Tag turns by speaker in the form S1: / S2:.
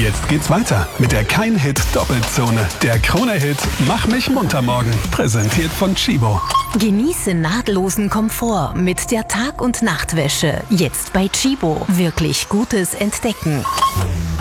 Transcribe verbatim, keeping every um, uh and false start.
S1: Jetzt geht's weiter mit der Kein-Hit-Doppelzone. Der Krone-Hit Mach mich munter morgen. Präsentiert von Chibo.
S2: Genieße nahtlosen Komfort mit der Tag- und Nachtwäsche. Jetzt bei Chibo. Wirklich Gutes entdecken.